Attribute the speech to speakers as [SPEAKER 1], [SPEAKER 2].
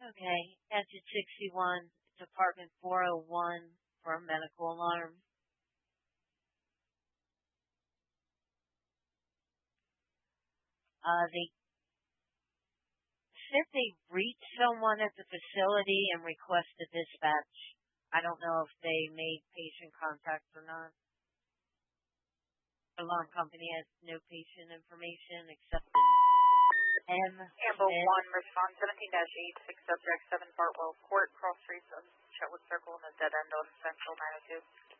[SPEAKER 1] Okay, exit 61, Department 401 for a medical alarm. They said they reached someone at the facility and requested dispatch. I don't know if they made patient contact or not. The alarm company has no patient information except an M.
[SPEAKER 2] Ambo 1, respond 17-8, 6 subject 7 Bartwell Court, cross streets of Chetwood Circle in the dead end on Central 902.